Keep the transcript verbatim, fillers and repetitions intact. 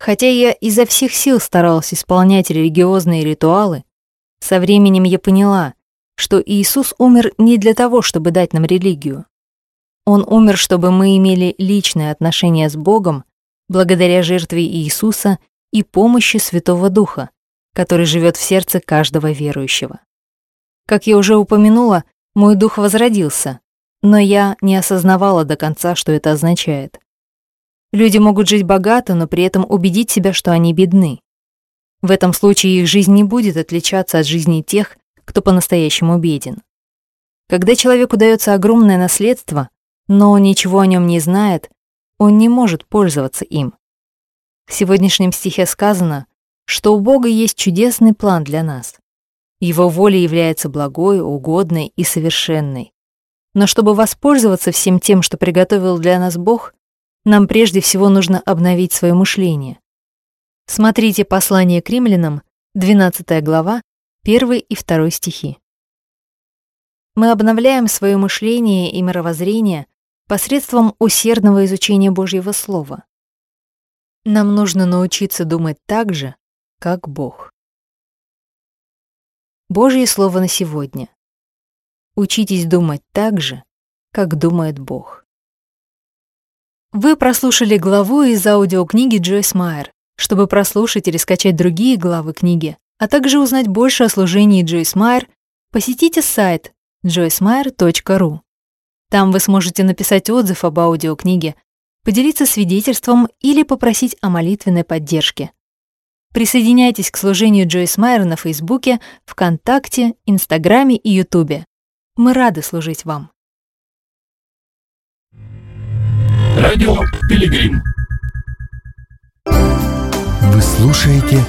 Хотя я изо всех сил старалась исполнять религиозные ритуалы, со временем я поняла, что Иисус умер не для того, чтобы дать нам религию. Он умер, чтобы мы имели личное отношение с Богом благодаря жертве Иисуса и помощи Святого Духа, который живет в сердце каждого верующего. Как я уже упомянула, мой дух возродился, но я не осознавала до конца, что это означает. Люди могут жить богато, но при этом убедить себя, что они бедны. В этом случае их жизнь не будет отличаться от жизни тех, кто по-настоящему беден. Когда человеку дается огромное наследство, но он ничего о нем не знает, он не может пользоваться им. В сегодняшнем стихе сказано, что у Бога есть чудесный план для нас. Его воля является благой, угодной и совершенной. Но чтобы воспользоваться всем тем, что приготовил для нас Бог, нам прежде всего нужно обновить свое мышление. Смотрите послание к римлянам, двенадцатая глава, первый и второй стихи. Мы обновляем свое мышление и мировоззрение посредством усердного изучения Божьего Слова. Нам нужно научиться думать так же, как Бог. Божье Слово на сегодня. Учитесь думать так же, как думает Бог. Вы прослушали главу из аудиокниги Джойс Майер. Чтобы прослушать или скачать другие главы книги, а также узнать больше о служении Джойс Майер, посетите сайт джойс майер точка ру. Там вы сможете написать отзыв об аудиокниге, поделиться свидетельством или попросить о молитвенной поддержке. Присоединяйтесь к служению Джойс Майер на Фейсбуке, ВКонтакте, Инстаграме и Ютубе. Мы рады служить вам. Радио Пилигрим. Вы слушаете